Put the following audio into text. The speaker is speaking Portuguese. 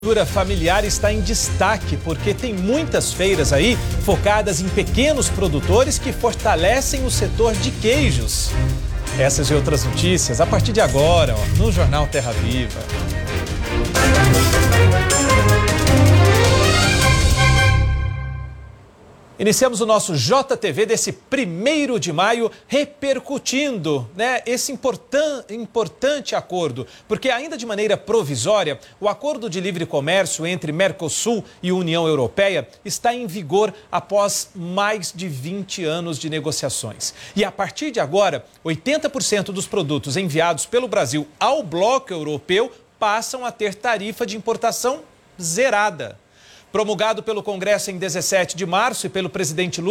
A agricultura familiar está em destaque porque tem muitas feiras aí focadas em pequenos produtores que fortalecem o setor de queijos. Essas e outras notícias a partir de agora, no Jornal Terra Viva. Iniciamos o nosso JTV desse 1º de maio repercutindo, esse importante acordo, porque ainda de maneira provisória, o acordo de livre comércio entre Mercosul e União Europeia está em vigor após mais de 20 anos de negociações. E a partir de agora, 80% dos produtos enviados pelo Brasil ao bloco europeu passam a ter tarifa de importação zerada. Promulgado pelo Congresso em 17 de março e pelo presidente Lula,